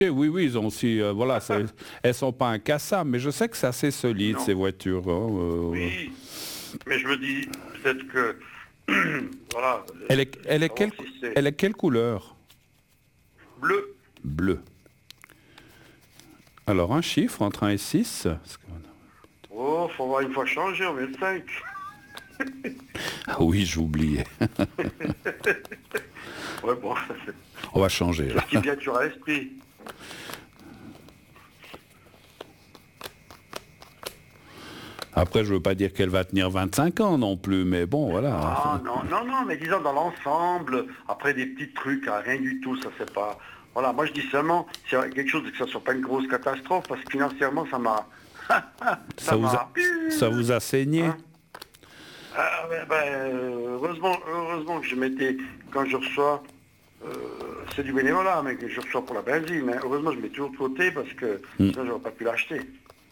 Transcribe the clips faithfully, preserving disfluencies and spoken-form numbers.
Oui, oui, ils ont aussi, euh, voilà, c'est- elles sont pas incassables, mais je sais que c'est assez solide, Non. ces voitures, hein, euh. Oui, mais je me dis peut-être que, voilà, Elle euh, est, elle est savoir quelle, si c'est elle est quelle couleur? bleu. Bleu. Alors, un chiffre entre un et six. Oh, faut voir une fois changer, on met le cinq. Ah oui, j'oubliais. Ouais, bon, ça, c'est On va changer, c'est là. ce qui me vient toujours à l'esprit. Après, je veux pas dire qu'elle va tenir vingt-cinq ans non plus, mais bon, voilà. Ah non, non, non, mais disons dans l'ensemble, après des petits trucs, hein, rien du tout, ça c'est pas. Voilà, moi je dis seulement, c'est quelque chose que ça soit pas une grosse catastrophe, parce que financièrement ça m'a. Ça ça vous a, m'a. ça vous a saigné? Hein. Ah, ben, ben, euh, heureusement, heureusement que je m'étais, quand je reçois, euh, c'est du bénévolat, mais que je reçois pour la benzine, hein, heureusement je mets toujours de côté parce que Hmm. sinon j'aurais pas pu l'acheter.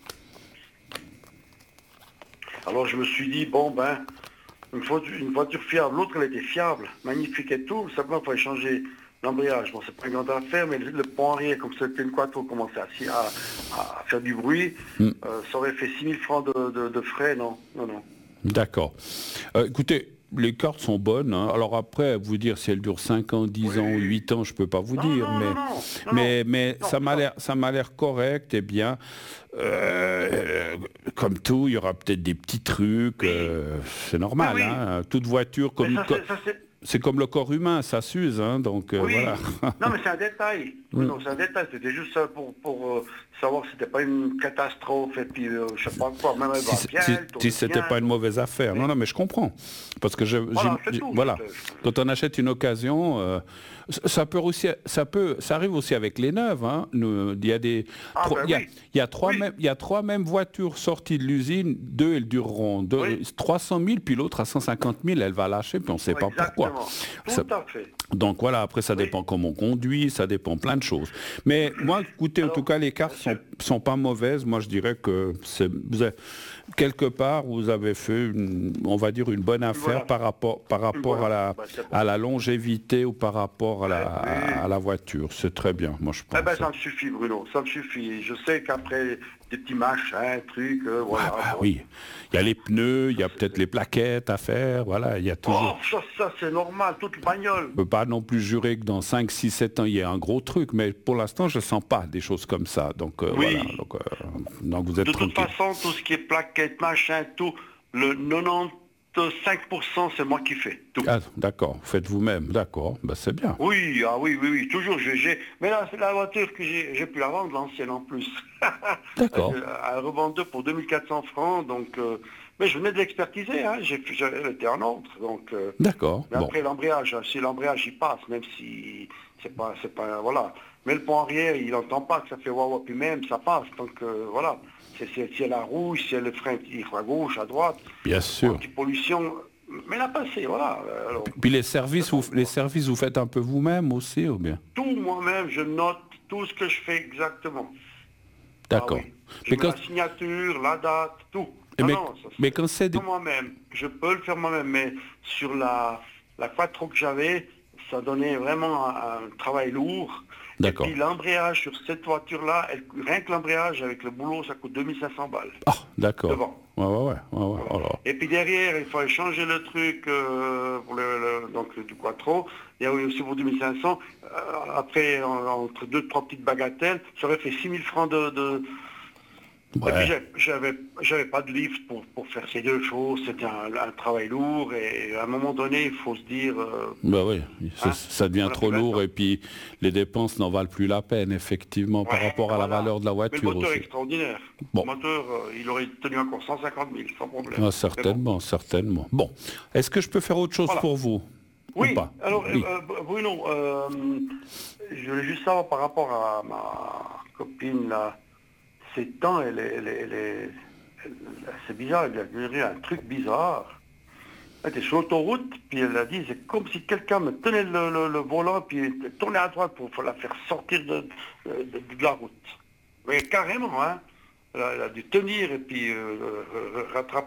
Alors je me suis dit, bon ben, une voiture, une voiture fiable, l'autre elle était fiable, magnifique et tout, simplement il fallait changer l'embrayage. Bon, c'est pas une grande affaire, mais le, le pont arrière, comme c'était une quattro, commençait à, si- à- à faire du bruit, Hmm. euh, ça aurait fait six mille francs de, de- de frais, non, non, non. D'accord. Euh, écoutez, les cartes sont bonnes, hein. Alors après, vous dire si elles durent cinq ans, dix ans ou Oui. huit ans, je peux pas vous Non, dire, non, non, mais, non, non, non, mais, mais non, ça m'a ça, l'air, ça m'a l'air correct et bien. Euh, comme tout, il y aura peut-être des petits trucs, oui, euh, c'est oui, normal, oui, hein. Toute voiture, mais comme, ça co- c'est, ça c'est, c'est comme le corps humain, ça s'use, hein, donc euh, voilà. oui, non, mais c'est un détail. Oui, non, c'est un détail. C'était juste ça pour, pour euh, savoir si c'était pas une catastrophe et puis euh, je sais pas quoi. Même elle Si, va c'est- bien, si, elle si tourne c'était bien. pas une Donc, mauvaise affaire. Non, mais non, mais je comprends. Parce que je, j'im- voilà, c'est j'ai- tout. voilà, C'était- quand on achète une occasion, euh, ça ça peut aussi, ça peut, ça arrive aussi avec les neuves, hein. Nous, il y a des, Ah trois- ben il y a, oui, il y a trois oui, mêmes, il y a trois mêmes voitures sorties de l'usine. Deux, elles dureront deux- oui, trois cent mille, puis l'autre à cent cinquante mille, elle va lâcher, puis on sait oui, pas pourquoi. exactement. Ça- Tout à fait. donc voilà, après ça Oui. dépend comment on conduit, ça dépend plein de choses. Mais moi, écoutez, en tout Alors, cas, les cartes sont, monsieur, sont pas mauvaises. Moi, je dirais que c'est, vous avez- quelque part, vous avez fait, une- on va dire, une bonne une bonne affaire par affaire. rapport, par Une rapport bonne à affaire. la, Ben, c'est bon. à la longévité ou par rapport à la, Ben oui. à la voiture. C'est très bien, moi, je Eh ben, pense. ça me suffit, Bruno, ça me suffit. Je sais qu'après des petits machins, trucs, euh, Ah voilà, bah bon. oui, il y a les pneus, il y Ça, a peut-être c'est- les plaquettes à faire, voilà, il y a Oh, toujours. ça, ça c'est normal, toute bagnole. Je peux pas non plus jurer que dans cinq, six, sept ans, il y ait un gros truc, mais pour l'instant, je sens pas des choses comme ça. Donc euh, voilà, Oui. donc, euh, donc vous êtes De toute tranquille. façon, tout ce qui est plaquettes, machin, tout, le quatre-vingt-quinze pour cent, c'est moi qui fais, tout. Ah, d'accord, faites vous-même, d'accord, bah, c'est bien. Oui, ah oui, oui, oui, toujours, j'ai... j'ai- Mais là, c'est la voiture que j'ai j'ai pu la vendre, l'ancienne en plus. D'accord, Elle revendue pour deux mille quatre cents francs, donc... euh, Mais je venais de l'expertiser, hein, j'ai, j'ai- elle était en ordre, donc... euh, d'accord, Mais bon, après l'embrayage, hein, si l'embrayage il passe, même si c'est pas, c'est pas, voilà. Mais le pont arrière, il n'entend pas que ça fait waouh, puis même ça passe. Donc euh, voilà, c'est, c'est- si elle a rouge, si elle le frein tire à gauche, à droite, bien sûr. anti-pollution, mais elle a passé, voilà. Alors, Puis les services, c'est vous, bon, les quoi. services, vous faites un peu vous-même aussi, ou bien? Tout moi-même, je note tout ce que je fais exactement. Ah D'accord. oui, je Mais mets quand, la signature, la date, tout. Non, mais, non, ça mais c'est quand c'est des- pas moi-même. Je peux le faire moi-même, mais sur la, la quattro que j'avais, ça donnait vraiment un, un travail lourd. Et D'accord. puis l'embrayage sur cette voiture-là, elle- rien que l'embrayage avec le boulot, ça coûte deux mille cinq cents balles Ah, d'accord. devant. Ouais, ouais, ouais, ouais, ouais, alors. Et puis derrière, il fallait changer le truc euh, pour le, le- donc du quattro. Il y a eu aussi pour deux mille cinq cents. Euh, après, en- entre deux, trois petites bagatelles, ça aurait fait six mille francs de, de, et puis Ouais. j'ai- j'avais j'avais pas de lift pour, pour faire ces deux choses, c'était un, un travail lourd et à un moment donné il faut se dire euh, Bah oui, ça, hein, ça devient on a trop fait vingt lourd ans. et puis les dépenses n'en valent plus la peine, effectivement, par Ouais, rapport à la voilà. valeur de la Mais le voiture moteur est aussi. extraordinaire. Bon. Le moteur, euh, il aurait tenu encore cent cinquante mille sans problème. Ah, Mais bon. certainement, certainement. Bon, est-ce que je peux faire autre chose Voilà. pour vous ou Oui, pas? alors Oui. euh, Bruno, euh, je voulais juste savoir par rapport à ma copine là, ces temps, elle est, elle est, elle est- elle- c'est bizarre, elle a eu un truc bizarre. Elle était sur l'autoroute, puis elle a dit, c'est comme si quelqu'un me tenait le, le- le volant, puis tournait à droite pour, pour la faire sortir de, de- de- de la route. Mais carrément, hein. Elle a, elle a dû tenir et puis euh, euh, rattraper.